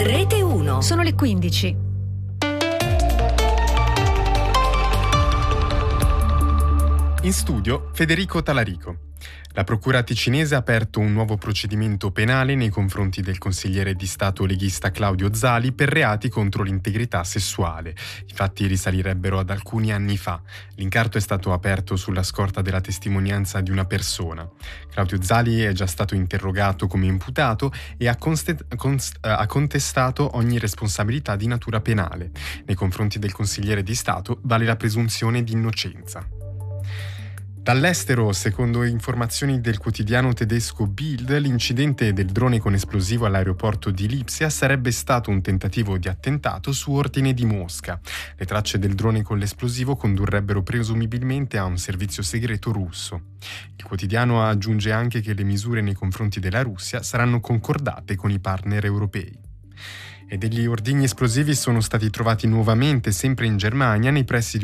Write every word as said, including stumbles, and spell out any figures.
Rete uno. Sono le quindici. In studio Federico Talarico. La procura ticinese ha aperto un nuovo procedimento penale nei confronti del consigliere di Stato leghista Claudio Zali per reati contro l'integrità sessuale. I fatti risalirebbero ad alcuni anni fa. L'incarto è stato aperto sulla scorta della testimonianza di una persona. Claudio Zali è già stato interrogato come imputato e ha, const- const- ha contestato ogni responsabilità di natura penale. Nei confronti del consigliere di Stato vale la presunzione di innocenza. Dall'estero, secondo informazioni del quotidiano tedesco Bild, l'incidente del drone con esplosivo all'aeroporto di Lipsia sarebbe stato un tentativo di attentato su ordine di Mosca. Le tracce del drone con l'esplosivo condurrebbero presumibilmente a un servizio segreto russo. Il quotidiano aggiunge anche che le misure nei confronti della Russia saranno concordate con i partner europei. E degli ordigni esplosivi sono stati trovati nuovamente, sempre in Germania, nei pressi di